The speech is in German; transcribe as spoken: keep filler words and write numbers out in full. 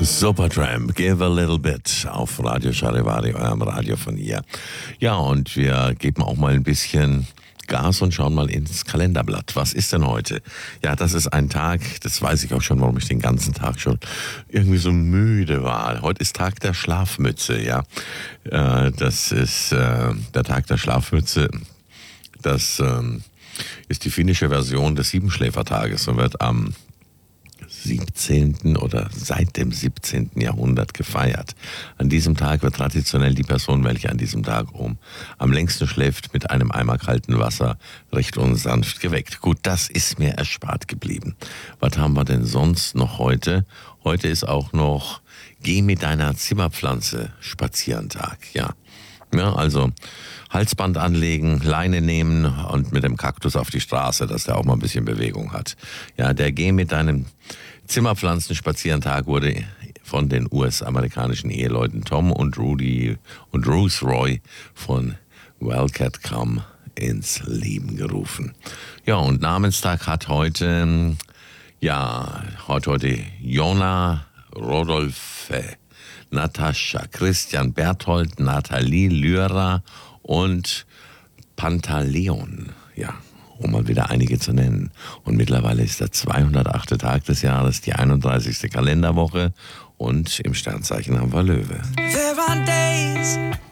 Supertramp, Give a Little Bit auf Radio Charivari, eurem Radio von hier. Ja, und wir geben auch mal ein bisschen Gas und schauen mal ins Kalenderblatt. Was ist denn heute? Ja, das ist ein Tag, das weiß ich auch schon, warum ich den ganzen Tag schon irgendwie so müde war. Heute ist Tag der Schlafmütze, ja. Äh, das ist äh, der Tag der Schlafmütze. Das äh, ist die finnische Version des Siebenschläfertages und wird am siebzehnten oder seit dem siebzehnten Jahrhundert gefeiert. An diesem Tag wird traditionell die Person, welche an diesem Tag um am längsten schläft, mit einem Eimer kalten Wasser recht unsanft geweckt. Gut, das ist mir erspart geblieben. Was haben wir denn sonst noch heute? Heute ist auch noch Geh mit deiner Zimmerpflanze spazieren Tag, ja. Ja, also Halsband anlegen, Leine nehmen und mit dem Kaktus auf die Straße, dass der auch mal ein bisschen Bewegung hat. Ja, der Geh mit deinem Zimmerpflanzen spazieren Tag wurde von den U S-amerikanischen Eheleuten Tom und Rudy und Ruth Roy von Wildcat Come ins Leben gerufen. Ja, und Namenstag hat heute, ja, hat heute Jona Rodolphe, Natascha, Christian, Berthold, Nathalie, Lyra und Pantaleon, ja, um mal wieder einige zu nennen. Und mittlerweile ist der zweihundertachte Tag des Jahres, die einunddreißigste Kalenderwoche und im Sternzeichen haben wir Löwe. There are days